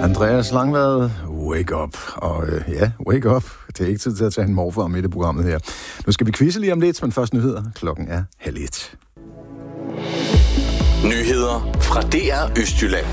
Andreas Langvad, Wake Up. Og Wake Up. Det er ikke tid til at tage en morfar midt i programmet her. Nu skal vi quizze lige om lidt, men først nyheder. Klokken er 12:30. Nyheder fra DR Østjylland.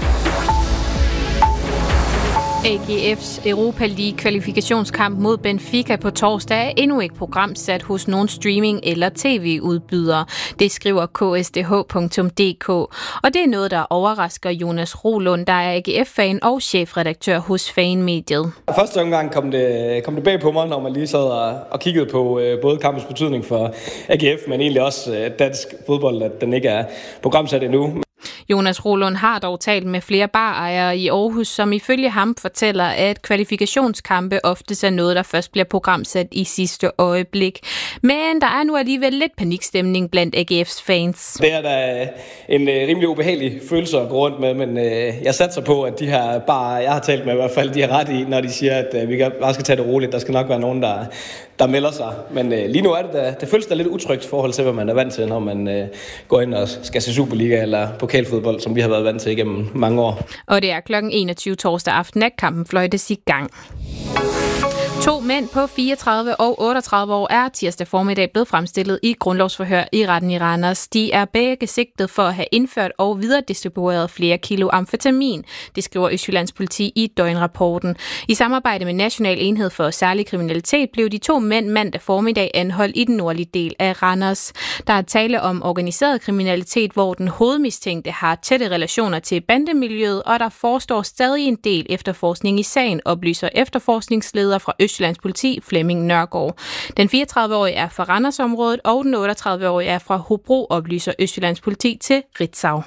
AGF's Europa League kvalifikationskamp mod Benfica på torsdag er endnu ikke programsat hos nogen streaming- eller tv-udbydere. Det skriver ksdh.dk. Og det er noget, der overrasker Jonas Rolund, der er AGF-fan og chefredaktør hos Fanmediet. Første omgang kom det bag på mig, når man lige sad og kiggede på både kampens betydning for AGF, men egentlig også dansk fodbold, at den ikke er programsat endnu. Jonas Rolund har dog talt med flere barejere i Aarhus, som ifølge ham fortæller, at kvalifikationskampe ofte er noget, der først bliver programsat i sidste øjeblik. Men der er nu alligevel lidt panikstemning blandt AGF's fans. Det er da en rimelig ubehagelig følelse at gå rundt med, men jeg satser på, at de her barejere, jeg har talt med i hvert fald, de har ret i, når de siger, at vi bare skal tage det roligt. Der skal nok være nogen, der melder sig. Men lige nu er det føles da lidt utrygt i forhold til, hvad man er vant til, når man går ind og skal se Superliga eller pokalfodbold, som vi har været vant til igennem mange år. Og det er klokken 21 torsdag aften, at kampen fløjtes i gang. 2 mænd på 34 og 38 år er tirsdag formiddag blevet fremstillet i grundlovsforhør i retten i Randers. De er begge sigtet for at have indført og videredistribueret flere kilo amfetamin, det skriver Østjyllands politi i døgnrapporten. I samarbejde med National Enhed for Særlig Kriminalitet blev de 2 mænd mandag formiddag anholdt i den nordlige del af Randers. Der er tale om organiseret kriminalitet, hvor den hovedmistænkte har tætte relationer til bandemiljøet, og der forestår stadig en del efterforskning i sagen, oplyser efterforskningsleder fra Østjyllands politi, Flemming Nørgaard. Den 34-årige er fra Randersområdet, og den 38-årige er fra Hobro, oplyser Østjyllands politi til Ritzau.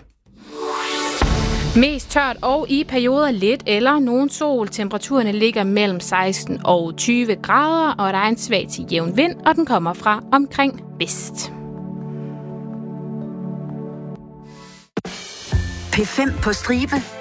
Mest tørt og i perioder lidt eller nogen sol. Temperaturerne ligger mellem 16 og 20 grader, og der er en svag til jævn vind, og den kommer fra omkring vest. P5 på stribe.